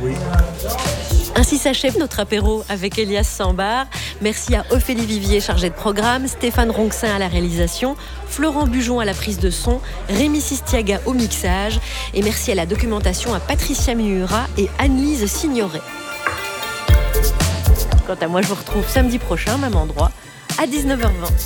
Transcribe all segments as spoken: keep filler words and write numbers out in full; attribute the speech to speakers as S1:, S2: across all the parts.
S1: Oui.
S2: Ainsi s'achève notre apéro avec Elias Sambar. Merci à Ophélie Vivier, chargée de programme, Stéphane Ronxin à la réalisation, Florent Bujon à la prise de son, Rémi Sistiaga au mixage. Et merci à la documentation à Patricia Miura et Anne-Lise Signoret. Quant à moi, je vous retrouve samedi prochain, même endroit, à dix-neuf heures vingt.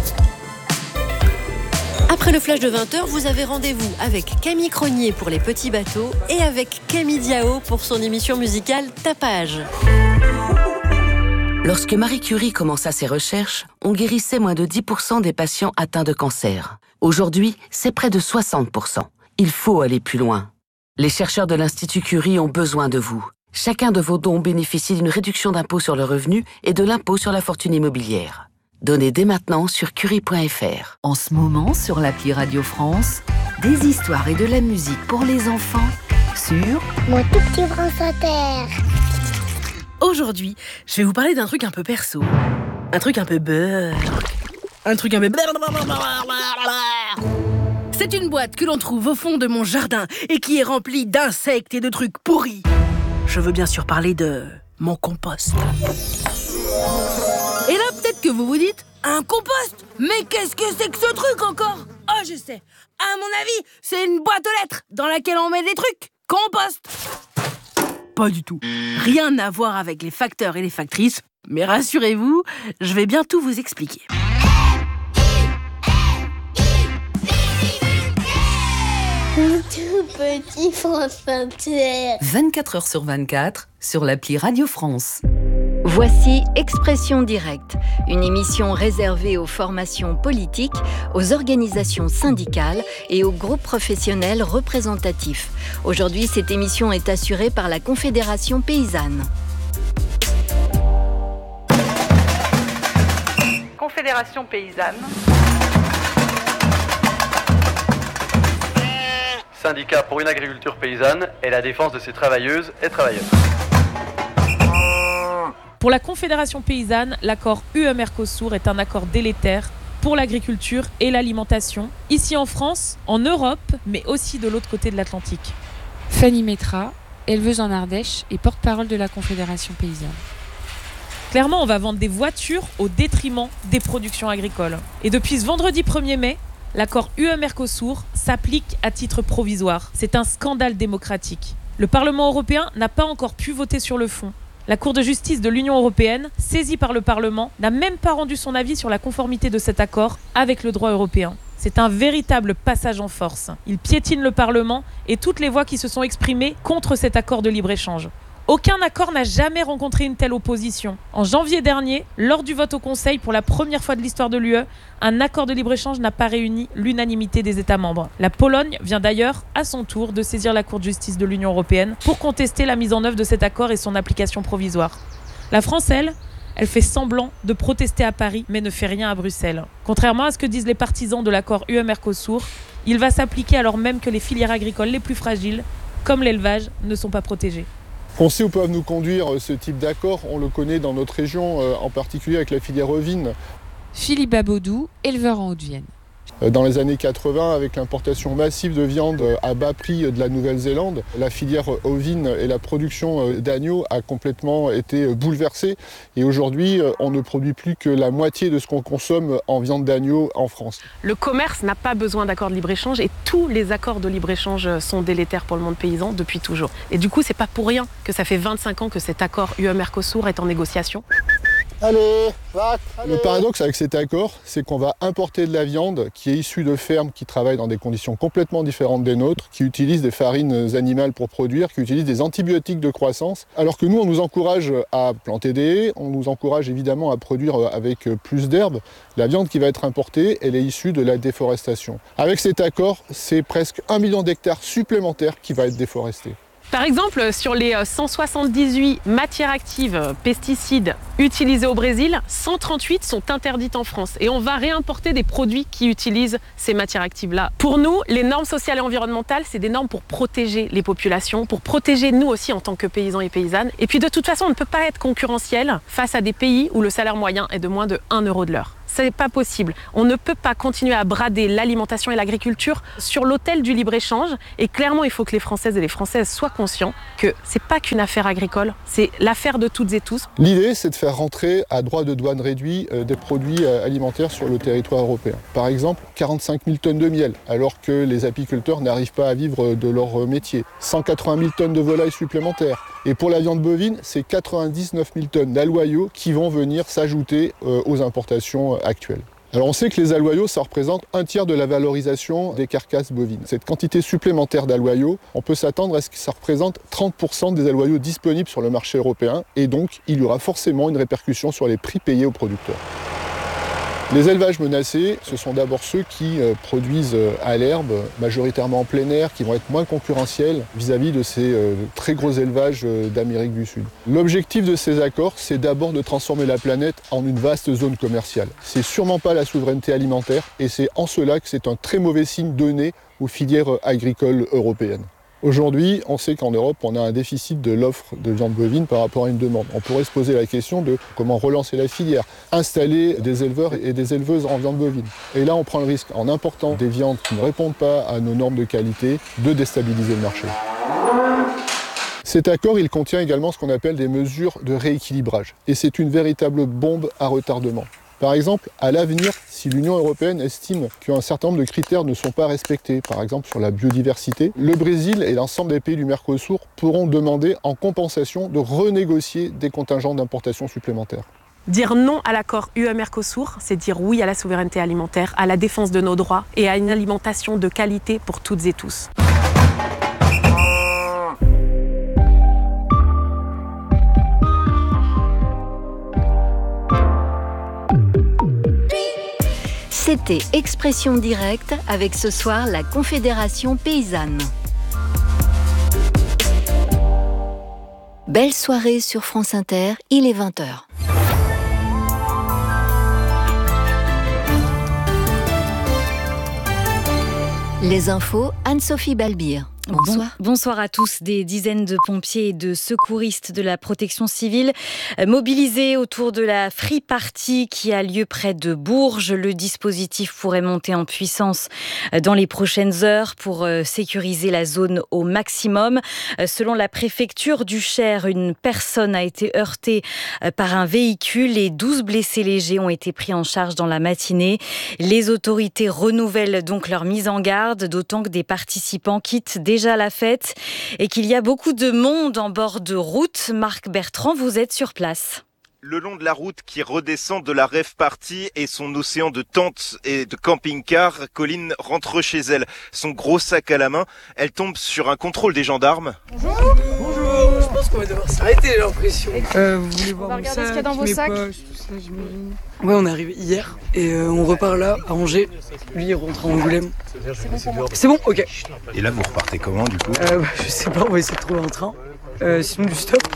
S2: Après le flash de vingt heures, vous avez rendez-vous avec Camille Cronier pour les petits bateaux et avec Camille Diao pour son émission musicale Tapage.
S3: Lorsque Marie Curie commença ses recherches, on guérissait moins de dix pour cent des patients atteints de cancer. Aujourd'hui, c'est près de soixante pour cent. Il faut aller plus loin. Les chercheurs de l'Institut Curie ont besoin de vous. Chacun de vos dons bénéficie d'une réduction d'impôt sur le revenu et de l'impôt sur la fortune immobilière. Donnez dès maintenant sur curie point f r.
S4: En ce moment, sur l'appli Radio France, des histoires et de la musique pour les enfants sur
S5: Mon tout petit France Inter.
S6: Aujourd'hui, je vais vous parler d'un truc un peu perso, un truc un peu beurre, un truc un peu... C'est une boîte que l'on trouve au fond de mon jardin et qui est remplie d'insectes et de trucs pourris. Je veux bien sûr parler de mon compost. Et là, peut-être que vous vous dites, un compost? Mais qu'est-ce que c'est que ce truc encore? Oh, je sais. À mon avis, c'est une boîte aux lettres dans laquelle on met des trucs. Compost. Pas du tout. Rien à voir avec les facteurs et les factrices. Mais rassurez-vous, je vais bien tout vous expliquer.
S5: Mon tout petit France Inter.
S4: vingt-quatre heures sur vingt-quatre sur l'appli Radio France.
S7: Voici Expression directe, une émission réservée aux formations politiques, aux organisations syndicales et aux groupes professionnels représentatifs. Aujourd'hui, cette émission est assurée par la Confédération paysanne.
S8: Confédération paysanne.
S9: Syndicat pour une agriculture paysanne et la défense de ses travailleuses et travailleurs.
S10: Pour la Confédération paysanne, l'accord U E-Mercosur est un accord délétère pour l'agriculture et l'alimentation, ici en France, en Europe, mais aussi de l'autre côté de l'Atlantique.
S11: Fanny Métra, éleveuse en Ardèche et porte-parole de la Confédération paysanne.
S10: Clairement, on va vendre des voitures au détriment des productions agricoles. Et depuis ce vendredi premier mai, l'accord U E-Mercosur s'applique à titre provisoire. C'est un scandale démocratique. Le Parlement européen n'a pas encore pu voter sur le fond. La Cour de justice de l'Union européenne, saisie par le Parlement, n'a même pas rendu son avis sur la conformité de cet accord avec le droit européen. C'est un véritable passage en force. Il piétine le Parlement et toutes les voix qui se sont exprimées contre cet accord de libre-échange. Aucun accord n'a jamais rencontré une telle opposition. En janvier dernier, lors du vote au Conseil pour la première fois de l'histoire de l'U E, un accord de libre-échange n'a pas réuni l'unanimité des États membres. La Pologne vient d'ailleurs, à son tour, de saisir la Cour de justice de l'Union européenne pour contester la mise en œuvre de cet accord et son application provisoire. La France, elle, elle fait semblant de protester à Paris, mais ne fait rien à Bruxelles. Contrairement à ce que disent les partisans de l'accord U E-Mercosur, il va s'appliquer alors même que les filières agricoles les plus fragiles, comme l'élevage, ne sont pas protégées.
S12: On sait où peuvent nous conduire ce type d'accord, on le connaît dans notre région, en particulier avec la filière ovine.
S11: Philippe Babaudou, éleveur en Haute-Vienne.
S12: Dans les années quatre-vingts, avec l'importation massive de viande à bas prix de la Nouvelle-Zélande, la filière ovine et la production d'agneaux a complètement été bouleversée. Et aujourd'hui, on ne produit plus que la moitié de ce qu'on consomme en viande d'agneau en France.
S8: Le commerce n'a pas besoin d'accords de libre-échange et tous les accords de libre-échange sont délétères pour le monde paysan depuis toujours. Et du coup, c'est pas pour rien que ça fait vingt-cinq ans que cet accord U E-Mercosur est en négociation.
S12: Allez, va, allez. Le paradoxe avec cet accord, c'est qu'on va importer de la viande qui est issue de fermes qui travaillent dans des conditions complètement différentes des nôtres, qui utilisent des farines animales pour produire, qui utilisent des antibiotiques de croissance, alors que nous, on nous encourage à planter des haies, on nous encourage évidemment à produire avec plus d'herbes. La viande qui va être importée, elle est issue de la déforestation. Avec cet accord, c'est presque un million d'hectares supplémentaires qui va être déforesté.
S8: Par exemple, sur les cent soixante-dix-huit matières actives, pesticides utilisés au Brésil, cent trente-huit sont interdites en France. Et on va réimporter des produits qui utilisent ces matières actives-là. Pour nous, les normes sociales et environnementales, c'est des normes pour protéger les populations, pour protéger nous aussi en tant que paysans et paysannes. Et puis de toute façon, on ne peut pas être concurrentiel face à des pays où le salaire moyen est de moins de un euro de l'heure. c'est pas possible. On ne peut pas continuer à brader l'alimentation et l'agriculture sur l'autel du libre-échange. Et clairement, il faut que les Françaises et les Françaises soient conscients que c'est pas qu'une affaire agricole, c'est l'affaire de toutes et tous.
S12: L'idée, c'est de faire rentrer à droit de douane réduit euh, des produits euh, alimentaires sur le territoire européen. Par exemple, quarante-cinq mille tonnes de miel, alors que les apiculteurs n'arrivent pas à vivre de leur euh, métier. cent quatre-vingt mille tonnes de volailles supplémentaires. Et pour la viande bovine, c'est quatre-vingt-dix-neuf mille tonnes d'aloyaux qui vont venir s'ajouter euh, aux importations actuelles. Alors on sait que les aloyaux, ça représente un tiers de la valorisation des carcasses bovines. Cette quantité supplémentaire d'aloyaux, on peut s'attendre à ce que ça représente trente pour cent des aloyaux disponibles sur le marché européen, et donc il y aura forcément une répercussion sur les prix payés aux producteurs. Les élevages menacés, ce sont d'abord ceux qui euh, produisent euh, à l'herbe, majoritairement en plein air, qui vont être moins concurrentiels vis-à-vis de ces euh, très gros élevages euh, d'Amérique du Sud. L'objectif de ces accords, c'est d'abord de transformer la planète en une vaste zone commerciale. C'est sûrement pas la souveraineté alimentaire, et c'est en cela que c'est un très mauvais signe donné aux filières agricoles européennes. Aujourd'hui, on sait qu'en Europe, on a un déficit de l'offre de viande bovine par rapport à une demande. On pourrait se poser la question de comment relancer la filière, installer des éleveurs et des éleveuses en viande bovine. Et là, on prend le risque, en important des viandes qui ne répondent pas à nos normes de qualité, de déstabiliser le marché. Cet accord, il contient également ce qu'on appelle des mesures de rééquilibrage. Et c'est une véritable bombe à retardement. Par exemple, à l'avenir, si l'Union européenne estime qu'un certain nombre de critères ne sont pas respectés, par exemple sur la biodiversité, le Brésil et l'ensemble des pays du Mercosur pourront demander en compensation de renégocier des contingents d'importation supplémentaires.
S8: Dire non à l'accord U E-Mercosur, c'est dire oui à la souveraineté alimentaire, à la défense de nos droits et à une alimentation de qualité pour toutes et tous.
S7: C'était Expression directe avec ce soir la Confédération paysanne. Belle soirée sur France Inter, il est vingt heures. Les infos, Anne-Sophie Balbir. Bonsoir.
S1: Bon, bonsoir à tous. Des dizaines de pompiers et de secouristes de la protection civile mobilisés autour de la Free Party qui a lieu près de Bourges. Le dispositif pourrait monter en puissance dans les prochaines heures pour sécuriser la zone au maximum. Selon la préfecture du Cher, une personne a été heurtée par un véhicule et douze blessés légers ont été pris en charge dans la matinée. Les autorités renouvellent donc leur mise en garde, d'autant que des participants quittent des déjà la fête et qu'il y a beaucoup de monde en bord de route. Marc Bertrand, vous êtes sur place.
S13: Le long de la route qui redescend de la rave party et son océan de tentes et de camping-cars, Colline rentre chez elle. Son gros sac à la main, elle tombe sur un contrôle des gendarmes.
S14: Bonjour. Bonjour. Je pense qu'on va devoir s'arrêter, j'ai l'impression.
S15: Euh, vous voulez voir
S14: on va
S15: mon
S14: regarder
S15: sac,
S14: ce qu'il y a dans vos
S15: mes
S14: sacs.
S15: poches, tout ça, j'imagine. Ouais, on est arrivé hier et euh, on repart là à Angers. Lui, il rentre à Angoulême.
S14: C'est bon pour moi.
S15: C'est bon, ok.
S13: Et là, vous repartez comment du coup
S15: euh, bah, Je sais pas, on va essayer de trouver un train. Euh, sinon, du stop.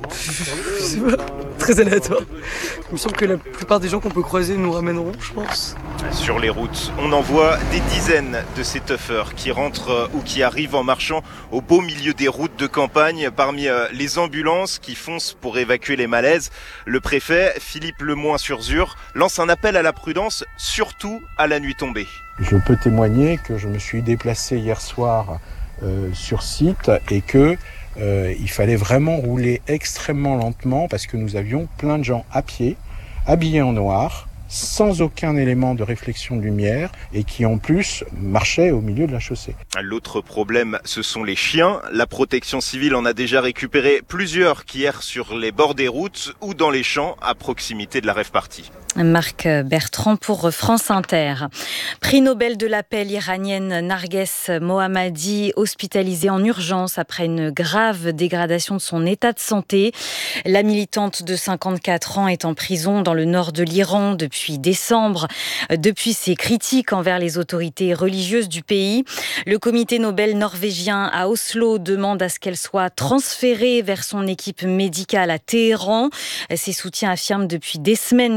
S15: Je sais pas. Très aléatoire. Il me semble que la plupart des gens qu'on peut croiser nous ramèneront, je pense.
S13: Sur les routes, on en voit des dizaines de ces tuffers qui rentrent ou qui arrivent en marchant au beau milieu des routes de campagne, parmi les ambulances qui foncent pour évacuer les malaises. Le préfet, Philippe Lemoyne-sur-Zur, lance un appel à la prudence, surtout à la nuit tombée.
S16: Je peux témoigner que je me suis déplacé hier soir euh, sur site et que Euh, il fallait vraiment rouler extrêmement lentement parce que nous avions plein de gens à pied, habillés en noir, sans aucun élément de réflexion de lumière et qui en plus marchaient au milieu de la chaussée.
S13: L'autre problème, ce sont les chiens. La protection civile en a déjà récupéré plusieurs qui errent sur les bords des routes ou dans les champs à proximité de la rave party.
S1: Marc Bertrand pour France Inter. Prix Nobel de la paix, l'Iranienne Narges Mohammadi, hospitalisée en urgence après une grave dégradation de son état de santé. La militante de cinquante-quatre ans est en prison dans le nord de l'Iran depuis décembre. Depuis ses critiques envers les autorités religieuses du pays, le comité Nobel norvégien à Oslo demande à ce qu'elle soit transférée vers son équipe médicale à Téhéran. Ses soutiens affirment depuis des semaines que sa situation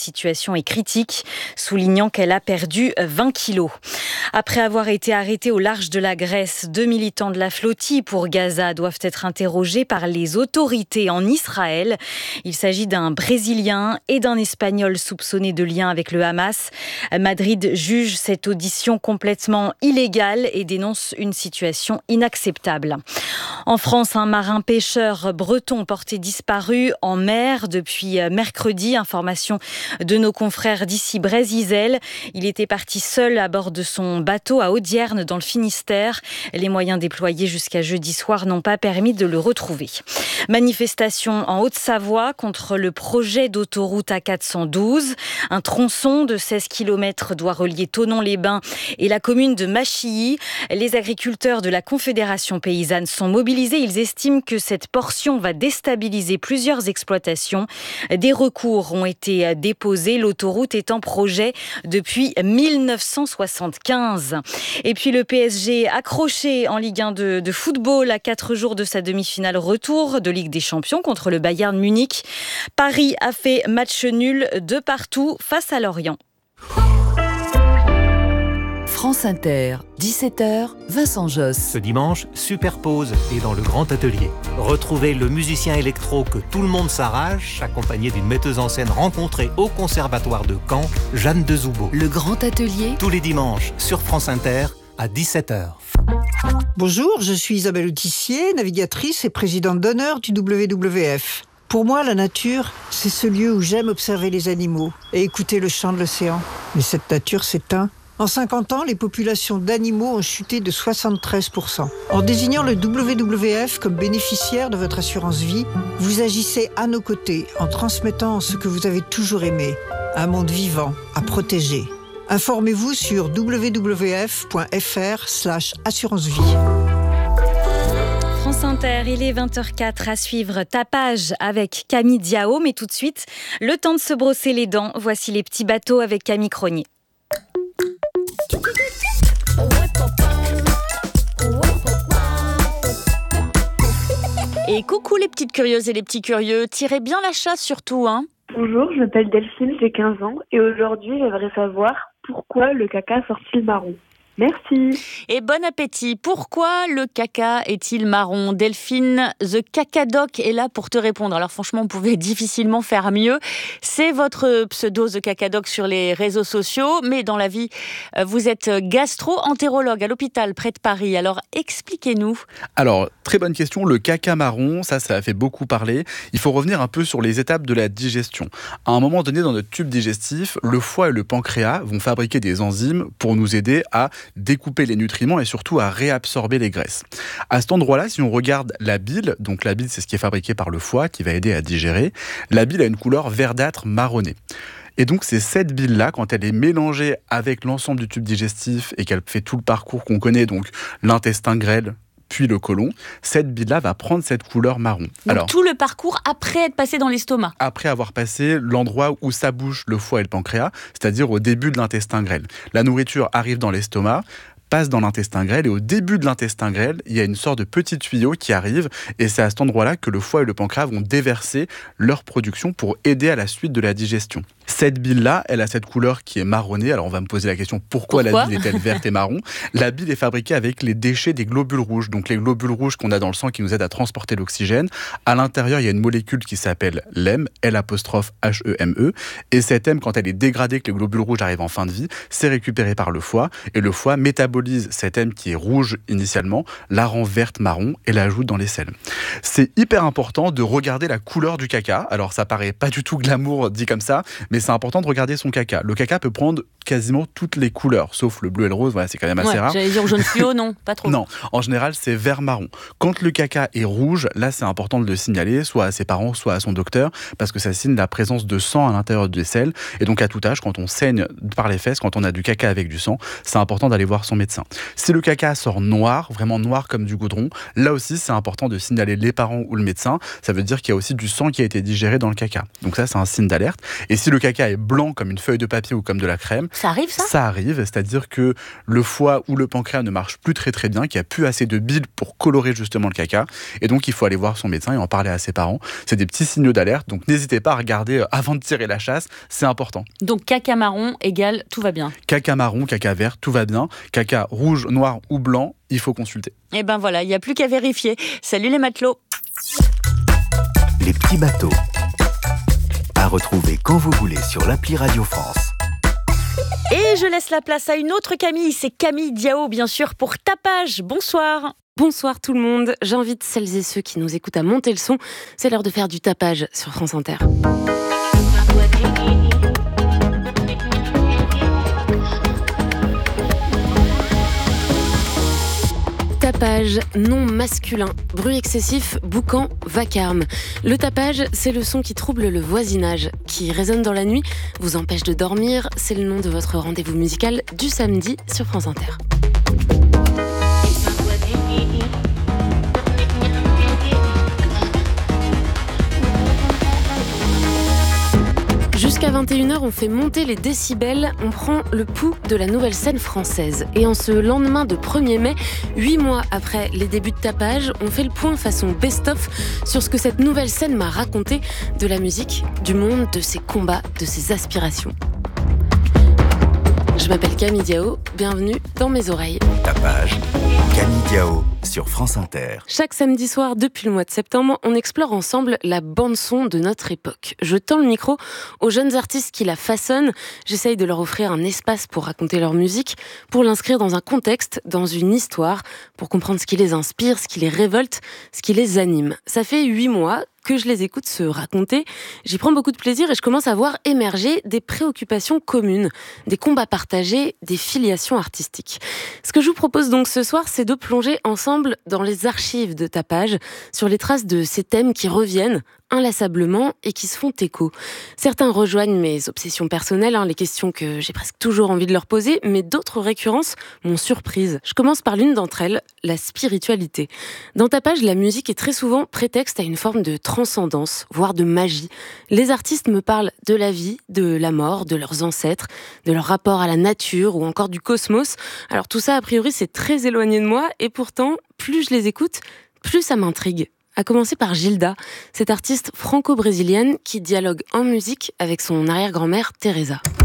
S1: situation est critique, soulignant qu'elle a perdu vingt kilos. Après avoir été arrêtés au large de la Grèce, deux militants de la flottille pour Gaza doivent être interrogés par les autorités en Israël. Il s'agit d'un Brésilien et d'un Espagnol soupçonnés de lien avec le Hamas. Madrid juge cette audition complètement illégale et dénonce une situation inacceptable. En France, un marin pêcheur breton porté disparu en mer depuis mercredi. Information de nos confrères d'ici Brésil. Il était parti seul à bord de son bateau à Audierne dans le Finistère. Les moyens déployés jusqu'à jeudi soir n'ont pas permis de le retrouver. Manifestation en Haute-Savoie contre le projet d'autoroute A quatre cent douze. Un tronçon de seize kilomètres doit relier Thonon-les-Bains et la commune de Machilly. Les agriculteurs de la Confédération paysanne sont mobilisés. Ils estiment que cette portion va déstabiliser plusieurs exploitations. Des recours ont été déposés, l'autoroute est en projet depuis mille neuf cent soixante-quinze. Et puis le P S G accroché en Ligue un de, de football à quatre jours de sa demi-finale retour de Ligue des Champions contre le Bayern Munich. Paris a fait match nul de partout face à Lorient.
S4: France Inter, dix-sept heures, Vincent Josse.
S17: Ce dimanche, Superpose est dans le Grand Atelier. Retrouvez le musicien électro que tout le monde s'arrache, accompagné d'une metteuse en scène rencontrée au Conservatoire de Caen, Jeanne de Zoubo.
S4: Le Grand Atelier,
S17: tous les dimanches sur France Inter à dix-sept heures.
S18: Bonjour, je suis Isabelle Autissier, navigatrice et présidente d'honneur du W W F. Pour moi, la nature, c'est ce lieu où j'aime observer les animaux et écouter le chant de l'océan. Mais cette nature s'éteint. En cinquante ans, les populations d'animaux ont chuté de soixante-treize pour cent. En désignant le W W F comme bénéficiaire de votre assurance vie, vous agissez à nos côtés en transmettant ce que vous avez toujours aimé, un monde vivant à protéger. Informez-vous sur w w f point f r slash assurance vie.
S1: France Inter, il est vingt heures quatre à suivre Tapage avec Camille Diao. Mais tout de suite, le temps de se brosser les dents. Voici les petits bateaux avec Camille Cronier.
S19: Et coucou les petites curieuses et les petits curieux, tirez bien la chasse surtout, hein.
S20: Bonjour, je m'appelle Delphine, j'ai quinze ans et aujourd'hui j'aimerais savoir pourquoi le caca sort-il marron. Merci.
S19: Et bon appétit. Pourquoi le caca est-il marron ? Delphine, The Cacadoc est là pour te répondre. Alors franchement, on pouvait difficilement faire mieux. C'est votre pseudo The Cacadoc sur les réseaux sociaux, mais dans la vie, vous êtes gastro-entérologue à l'hôpital près de Paris. Alors expliquez-nous.
S21: Alors, très bonne question. Le caca marron, ça, ça a fait beaucoup parler. Il faut revenir un peu sur les étapes de la digestion. À un moment donné, dans notre tube digestif, le foie et le pancréas vont fabriquer des enzymes pour nous aider à découper les nutriments et surtout à réabsorber les graisses. À cet endroit-là, si on regarde la bile, donc la bile c'est ce qui est fabriqué par le foie qui va aider à digérer, la bile a une couleur verdâtre marronnée. Et donc c'est cette bile-là, quand elle est mélangée avec l'ensemble du tube digestif et qu'elle fait tout le parcours qu'on connaît, donc l'intestin grêle, puis le côlon, cette bile-là va prendre cette couleur marron.
S19: Donc
S21: Alors,
S19: tout le parcours après être passé dans l'estomac.
S21: Après avoir passé l'endroit où s'abouchent le foie et le pancréas, c'est-à-dire au début de l'intestin grêle. La nourriture arrive dans l'estomac, passe dans l'intestin grêle et au début de l'intestin grêle, il y a une sorte de petit tuyau qui arrive et c'est à cet endroit-là que le foie et le pancréas vont déverser leur production pour aider à la suite de la digestion. Cette bile-là, elle a cette couleur qui est marronnée. Alors on va me poser la question, pourquoi, pourquoi la bile est-elle verte et marron ? La bile est fabriquée avec les déchets des globules rouges. Donc les globules rouges qu'on a dans le sang qui nous aident à transporter l'oxygène. À l'intérieur, il y a une molécule qui s'appelle l'hème, L apostrophe H E M E. Et cette hème, quand elle est dégradée, que les globules rouges arrivent en fin de vie, c'est récupéré par le foie. Et le foie métabolise cette hème qui est rouge initialement, la rend verte marron et l'ajoute dans les selles. C'est hyper important de regarder la couleur du caca. Alors ça paraît pas du tout glamour dit comme ça, mais c'est important de regarder son caca. Le caca peut prendre quasiment toutes les couleurs, sauf le bleu et le rose, voilà, c'est quand même assez
S19: ouais,
S21: rare.
S19: J'allais dire jaune fluo, non, pas trop.
S21: Non, en général, c'est vert marron. Quand le caca est rouge, là, c'est important de le signaler, soit à ses parents, soit à son docteur, parce que ça signe la présence de sang à l'intérieur des selles. Et donc, à tout âge, quand on saigne par les fesses, quand on a du caca avec du sang, c'est important d'aller voir son médecin. Si le caca sort noir, vraiment noir comme du goudron, là aussi, c'est important de signaler les parents ou le médecin. Ça veut dire qu'il y a aussi du sang qui a été digéré dans le caca. Donc ça, c'est un signe d'alerte. Et si le caca caca est blanc comme une feuille de papier ou comme de la crème.
S19: Ça arrive ça
S21: Ça arrive, c'est-à-dire que le foie ou le pancréas ne marche plus très très bien, qu'il n'y a plus assez de bile pour colorer justement le caca. Et donc il faut aller voir son médecin et en parler à ses parents. C'est des petits signaux d'alerte, donc n'hésitez pas à regarder avant de tirer la chasse, c'est important.
S19: Donc caca marron égale tout va bien.
S21: Caca marron, caca vert, tout va bien. Caca rouge, noir ou blanc, il faut consulter.
S19: Et ben voilà, il n'y a plus qu'à vérifier. Salut les matelots.
S2: Les petits bateaux. À retrouver quand vous voulez sur l'appli Radio France.
S19: Et je laisse la place à une autre Camille, c'est Camille Diao bien sûr pour Tapage. Bonsoir.
S22: Bonsoir tout le monde, j'invite celles et ceux qui nous écoutent à monter le son. C'est l'heure de faire du tapage sur France Inter. Tapage, nom masculin, bruit excessif, boucan, vacarme. Le tapage, c'est le son qui trouble le voisinage, qui résonne dans la nuit, vous empêche de dormir. C'est le nom de votre rendez-vous musical du samedi sur France Inter. Jusqu'à vingt et une heures, on fait monter les décibels, on prend le pouls de la nouvelle scène française. Et en ce lendemain de premier mai, huit mois après les débuts de Tapage, on fait le point façon best-of sur ce que cette nouvelle scène m'a raconté de la musique, du monde, de ses combats, de ses aspirations. Je m'appelle Camille Diao, bienvenue dans mes oreilles.
S2: Tapage, Camille Diao sur France Inter.
S22: Chaque samedi soir, depuis le mois de septembre, on explore ensemble la bande-son de notre époque. Je tends le micro aux jeunes artistes qui la façonnent. J'essaye de leur offrir un espace pour raconter leur musique, pour l'inscrire dans un contexte, dans une histoire, pour comprendre ce qui les inspire, ce qui les révolte, ce qui les anime. Ça fait huit mois que je les écoute se raconter. J'y prends beaucoup de plaisir et je commence à voir émerger des préoccupations communes, des combats partagés, des filiations artistiques. Ce que je vous propose donc ce soir, c'est de plonger ensemble dans les archives de Tapage, sur les traces de ces thèmes qui reviennent inlassablement et qui se font écho. Certains rejoignent mes obsessions personnelles, hein, les questions que j'ai presque toujours envie de leur poser, mais d'autres récurrences m'ont surprise. Je commence par l'une d'entre elles, la spiritualité. Dans Tapage, la musique est très souvent prétexte à une forme de transcendance, voire de magie. Les artistes me parlent de la vie, de la mort, de leurs ancêtres, de leur rapport à la nature ou encore du cosmos. Alors tout ça, a priori, c'est très éloigné de moi et pourtant, plus je les écoute, plus ça m'intrigue. À commencer par Gilda, cette artiste franco-brésilienne qui dialogue en musique avec son arrière-grand-mère Teresa.